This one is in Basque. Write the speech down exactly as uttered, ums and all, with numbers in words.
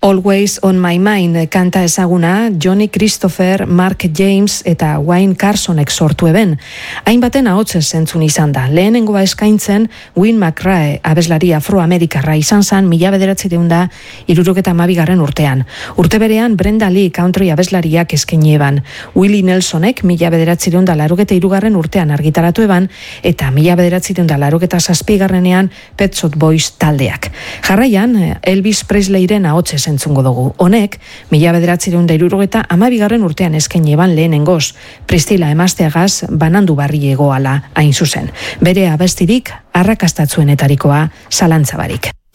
Always on my mind kanta ezaguna Johnny Christopher, Mark James eta Wayne Carsonek sortu eben. Hainbaten ahotsez zentzun izan da. Lehenengoa eskaintzen Win McRae abeslari afroamerikarra izan zan mila bederatziehun da hirurogeta hamabigarren urtean. Urte berean Brenda Lee country abeslariak eskaini eban. Willie Nelsonek mila bederatziehun da laurogeta hirugarren urtean argitaratu eban eta mila bederatziehun da laurogeta zazpigarrenean Pet Shop Boys taldeak. Jarraian Elvis Presleyren ahotsez entzungo dugu. Honek, mila bederatziehun da hirurogeta hamabigarren urtean eskaini eban lehenengoz, Priscilla emazteagaz banandu barri egoala hain zuzen. Bere abestirik arrakastatzuenetarikoa Zalantza barik.